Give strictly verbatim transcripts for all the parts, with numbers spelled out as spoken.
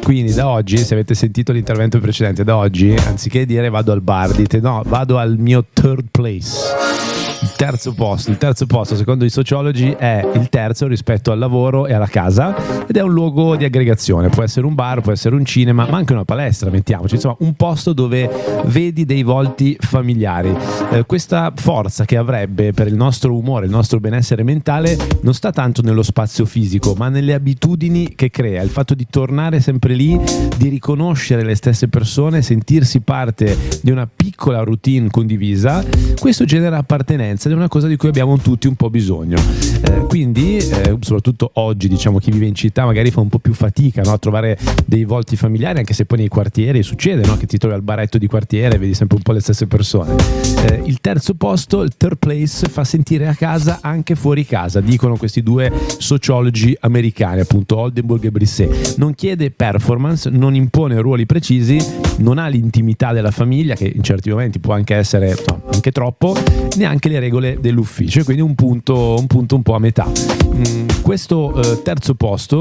Quindi da oggi, se avete sentito l'intervento precedente, da oggi anziché dire vado al bar, dite no, vado al mio third place. Il terzo posto, il terzo posto secondo i sociologi è il terzo rispetto al lavoro e alla casa, ed è un luogo di aggregazione, può essere un bar, può essere un cinema, ma anche una palestra, mettiamoci, insomma un posto dove vedi dei volti familiari. Eh, questa forza che avrebbe per il nostro umore, il nostro benessere mentale, non sta tanto nello spazio fisico, ma nelle abitudini che crea, il fatto di tornare sempre lì, di riconoscere le stesse persone, sentirsi parte di una piccola routine condivisa. Questo genera appartenenza ed è una cosa di cui abbiamo tutti un po' bisogno, eh, quindi eh, soprattutto oggi, diciamo, chi vive in città magari fa un po' più fatica, no? A trovare dei volti familiari, anche se poi nei quartieri succede, no? Che ti trovi al baretto di quartiere e vedi sempre un po' le stesse persone. Eh, il terzo posto, il third place, fa sentire a casa anche fuori casa, dicono questi due sociologi americani, appunto Oldenburg e Brisset. Non chiede performance, non impone ruoli precisi, non ha l'intimità della famiglia, che in certi momenti può anche essere no, anche troppo, neanche le regole dell'ufficio, quindi un punto un punto un po' a metà. Mm, questo eh, terzo posto,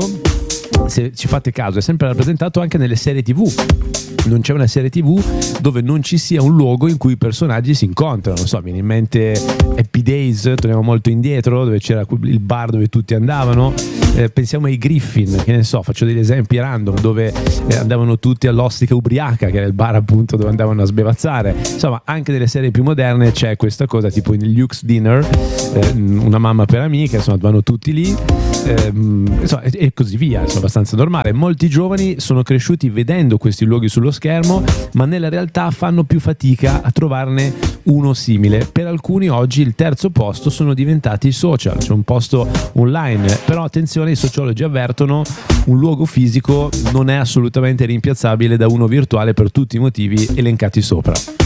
se ci fate caso, è sempre rappresentato anche nelle serie tivù. Non c'è una serie tivù dove non ci sia un luogo in cui i personaggi si incontrano. Non so, viene in mente Happy Days, torniamo molto indietro, dove c'era il bar dove tutti andavano. Eh, pensiamo ai Griffin, che ne so, faccio degli esempi random, dove eh, andavano tutti all'Ostica Ubriaca, che era il bar appunto dove andavano a sbevazzare. Insomma, anche nelle serie più moderne c'è questa cosa, tipo in Luke's Dinner, eh, una mamma per amiche, insomma, vanno tutti lì. Eh, insomma, e, e così via, è abbastanza normale. Molti giovani sono cresciuti vedendo questi luoghi sullo schermo, ma nella realtà fanno più fatica a trovarne uno simile. Per alcuni oggi il terzo posto sono diventati i social, cioè un posto online, però attenzione, i sociologi avvertono: un luogo fisico non è assolutamente rimpiazzabile da uno virtuale per tutti i motivi elencati sopra.